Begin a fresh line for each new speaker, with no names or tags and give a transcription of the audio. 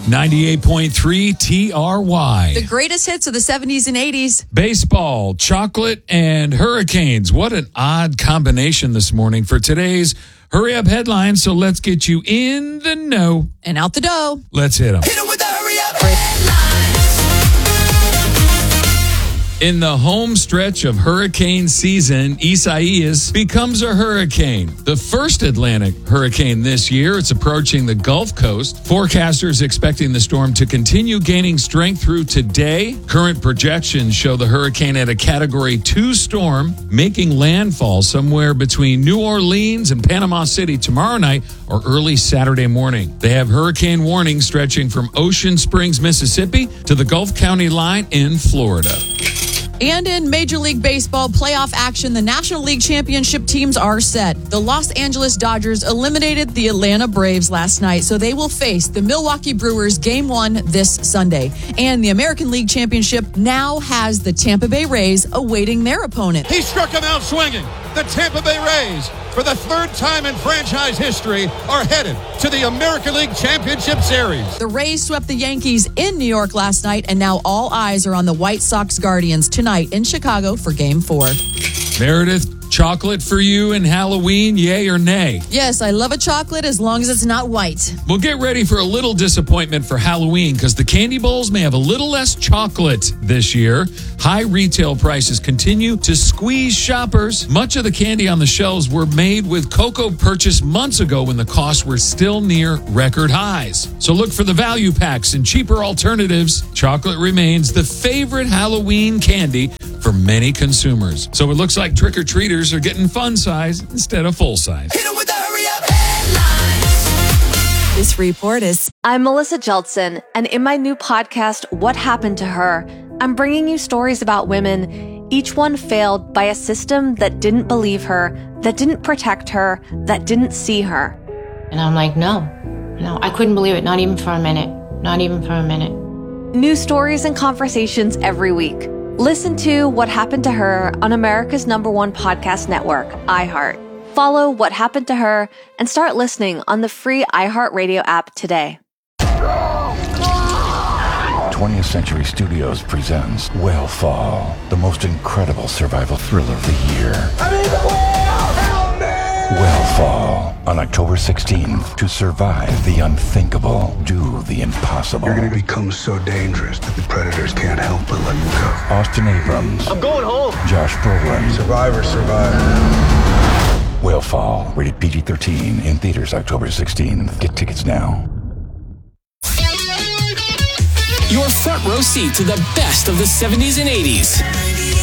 98.3 TRY.
The greatest hits of the 70s and 80s.
Baseball, chocolate, and hurricanes. What an odd combination this morning for today's Hurry Up headlines. So let's get you in the know.
And out the dough.
Let's hit them.
Hit 'em with the Hurry Up headlines.
In the home stretch of hurricane season, Isaias becomes a hurricane. The first Atlantic hurricane this year. It's approaching the Gulf Coast. Forecasters expecting the storm to continue gaining strength through today. Current projections show the hurricane at a Category 2 storm, making landfall somewhere between New Orleans and Panama City tomorrow night or early Saturday morning. They have hurricane warnings stretching from Ocean Springs, Mississippi to the Gulf County line in Florida.
And in Major League Baseball playoff action, the National League Championship teams are set. The Los Angeles Dodgers eliminated the Atlanta Braves last night, so they will face the Milwaukee Brewers Game 1 this Sunday. And the American League Championship now has the Tampa Bay Rays awaiting their opponent.
He struck him out swinging. The Tampa Bay Rays, for the third time in franchise history, are headed to the American League Championship Series.
The Rays swept the Yankees in New York last night, and now all eyes are on the White Sox Guardians tonight in Chicago for Game 4.
Meredith, chocolate for you in Halloween, yay or nay?
Yes, I love a chocolate as long as it's not white.
Well, get ready for a little disappointment for Halloween because the candy bowls may have a little less chocolate this year. High retail prices continue to squeeze shoppers. Much of the candy on the shelves were made with cocoa purchased months ago when the costs were still near record highs. So look for the value packs and cheaper alternatives. Chocolate remains the favorite Halloween candy for many consumers. So it looks like trick-or-treaters are getting fun size instead of full size.
Hit 'em with the Hurry Up headlines.
This report is...
I'm Melissa Jeltsin, and in my new podcast, What Happened to Her, I'm bringing you stories about women, each one failed by a system that didn't believe her, that didn't protect her, that didn't see her.
And I'm like, no, I couldn't believe it. Not even for a minute. Not even for a minute.
New stories and conversations every week. Listen to What Happened to Her on America's #1 podcast network, iHeart. Follow What Happened to Her and start listening on the free iHeartRadio app today.
20th Century Studios presents Whale the most incredible survival thriller of the year. Whale on October 16th. To survive the unthinkable, do the impossible.
You're going to become so dangerous that the predators can't help but let you go.
Austin Abrams.
I'm going home.
Josh Brolin.
Survivor.
Whale, rated PG-13, in theaters October 16th. Get tickets now.
Your front row seat to the best of the 70s and 80s.